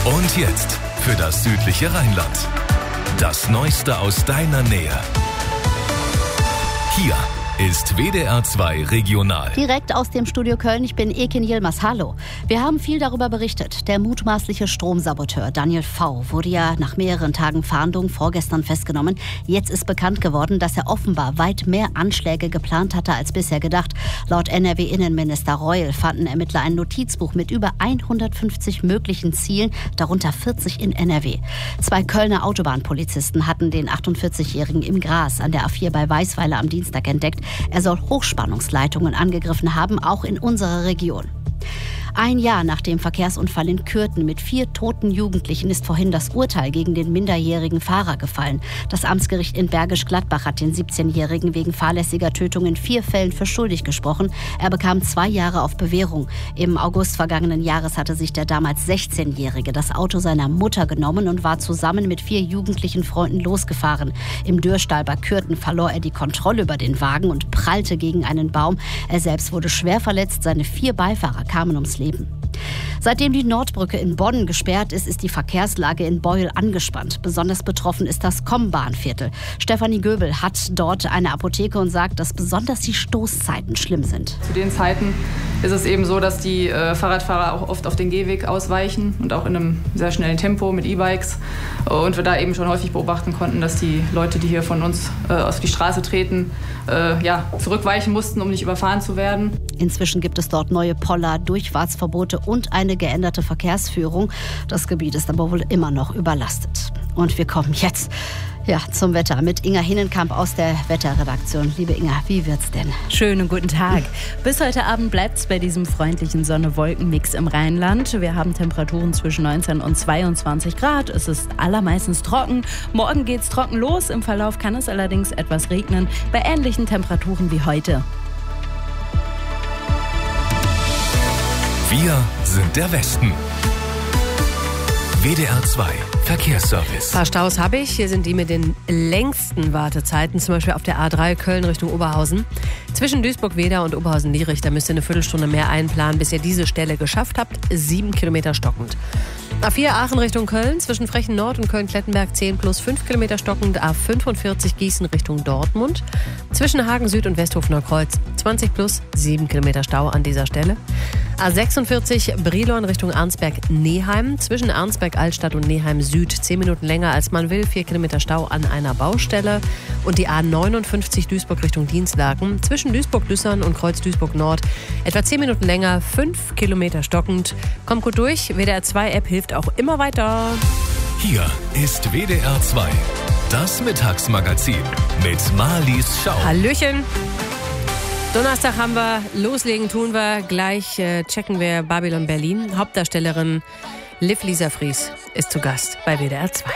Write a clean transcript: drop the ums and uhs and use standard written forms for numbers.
Und jetzt für das südliche Rheinland. Das Neueste aus deiner Nähe. Hier ist WDR 2 Regional. Direkt aus dem Studio Köln, ich bin Ekin Yilmaz. Hallo. Wir haben viel darüber berichtet. Der mutmaßliche Stromsaboteur Daniel V. wurde ja nach mehreren Tagen Fahndung vorgestern festgenommen. Jetzt ist bekannt geworden, dass er offenbar weit mehr Anschläge geplant hatte als bisher gedacht. Laut NRW-Innenminister Reul fanden Ermittler ein Notizbuch mit über 150 möglichen Zielen, darunter 40 in NRW. 2 Kölner Autobahnpolizisten hatten den 48-Jährigen im Gras an der A4 bei Weißweiler am Dienstag entdeckt. Er soll Hochspannungsleitungen angegriffen haben, auch in unserer Region. Ein Jahr nach dem Verkehrsunfall in Kürten mit 4 toten Jugendlichen ist vorhin das Urteil gegen den minderjährigen Fahrer gefallen. Das Amtsgericht in Bergisch Gladbach hat den 17-Jährigen wegen fahrlässiger Tötung in 4 Fällen für schuldig gesprochen. Er bekam 2 Jahre auf Bewährung. Im August vergangenen Jahres hatte sich der damals 16-Jährige das Auto seiner Mutter genommen und war zusammen mit 4 jugendlichen Freunden losgefahren. Im Dürrstall bei Kürten verlor er die Kontrolle über den Wagen und prallte gegen einen Baum. Er selbst wurde schwer verletzt, seine 4 Beifahrer kamen ums Leben. Seitdem die Nordbrücke in Bonn gesperrt ist, ist die Verkehrslage in Beuel angespannt. Besonders betroffen ist das Kommbahnviertel. Stefanie Göbel hat dort eine Apotheke und sagt, dass besonders die Stoßzeiten schlimm sind. Zu den Zeiten ist es eben so, dass die Fahrradfahrer auch oft auf den Gehweg ausweichen und auch in einem sehr schnellen Tempo mit E-Bikes. Und wir da eben schon häufig beobachten konnten, dass die Leute, die hier von uns auf die Straße treten, zurückweichen mussten, um nicht überfahren zu werden. Inzwischen gibt es dort neue Poller, Durchfahrtsverbote und eine geänderte Verkehrsführung. Das Gebiet ist aber wohl immer noch überlastet. Und wir kommen jetzt zum Wetter mit Inga Hinnenkamp aus der Wetterredaktion. Liebe Inga, wie wird's denn? Schönen guten Tag. Bis heute Abend bleibt's bei diesem freundlichen Sonne-Wolken-Mix im Rheinland. Wir haben Temperaturen zwischen 19 und 22 Grad. Es ist allermeistens trocken. Morgen geht's trocken los. Im Verlauf kann es allerdings etwas regnen, bei ähnlichen Temperaturen wie heute. Wir sind der Westen. WDR 2 Verkehrsservice. Ein paar Staus habe ich. Hier sind die mit den längsten Wartezeiten, zum Beispiel auf der A3 Köln Richtung Oberhausen. Zwischen Duisburg-Wedau und Oberhausen-Lierich, da müsst ihr eine Viertelstunde mehr einplanen, bis ihr diese Stelle geschafft habt. 7 Kilometer stockend. A4 Aachen Richtung Köln, zwischen Frechen Nord und Köln-Klettenberg 10 plus 5 Kilometer stockend. A45 Gießen Richtung Dortmund. Zwischen Hagen Süd und Westhofener Kreuz 20 plus 7 Kilometer Stau an dieser Stelle. A46 Brilon Richtung Arnsberg-Neheim. Zwischen Arnsberg-Altstadt und Neheim Süd 10 Minuten länger als man will. 4 Kilometer Stau an einer Baustelle. Und die A59 Duisburg Richtung Dienstlaken. Zwischen Duisburg-Lüssern und Kreuz Duisburg-Nord etwa 10 Minuten länger. 5 Kilometer stockend. Kommt gut durch. WDR 2 App hilft auch immer weiter. Hier ist WDR 2. Das Mittagsmagazin mit Marlies Schau. Hallöchen. Donnerstag haben wir, loslegen tun wir. Gleich checken wir Babylon Berlin. Hauptdarstellerin Liv Lisa Fries ist zu Gast bei WDR 2.